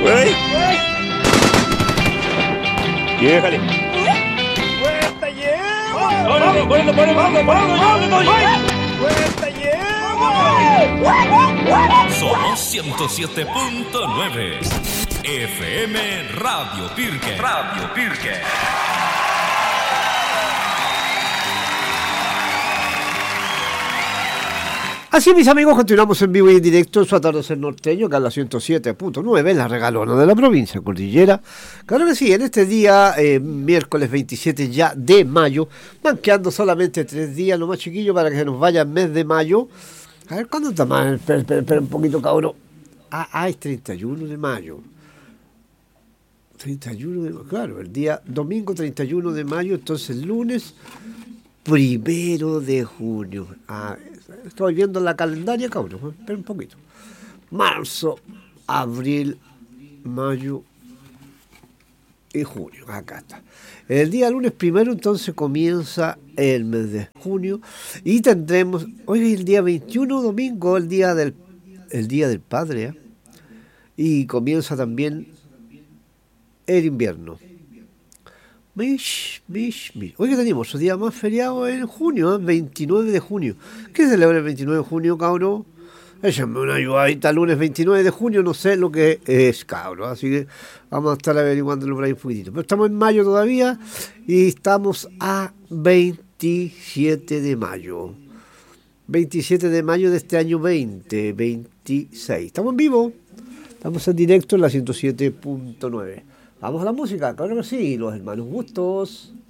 ¡Uy! ¡Déjale! ¡Cuesta llevo! ¡Cuesta llevo! Somos 107.9 FM Radio Pirque. Radio Pirque. Así, mis amigos, continuamos en vivo y en directo en su atardecer norteño, que es la 107.9, la regalona de la provincia cordillera. Claro que sí, en este día, miércoles 27 ya de mayo, van quedando solamente 3 días, lo más chiquillo, para que se nos vaya el mes de mayo. A ver, ¿cuándo está más? Espera un poquito, cabrón. Es 31 de mayo. 31 de mayo, claro, el día domingo 31 de mayo, entonces lunes 1 de junio. Estoy viendo la calendaria, cabrón, espera un poquito. Marzo, abril, mayo y junio, acá está. El día lunes 1 entonces comienza el mes de junio y tendremos, hoy es el día 21, domingo, el día del Padre, ¿eh? Y comienza también el invierno. Hoy que tenemos su día más feriado en junio, 29 de junio. ¿Qué celebra el 29 de junio, cabrón? Échame una ayudadita, lunes 29 de junio, no sé lo que es, cabrón. Así que vamos a estar averiguándolo por ahí un poquitito. Pero estamos en mayo todavía y estamos a 27 de mayo. 27 de mayo de este año 2026. Estamos en vivo, estamos en directo en la 107.9. Vamos a la música, claro que sí, los hermanos Bustos.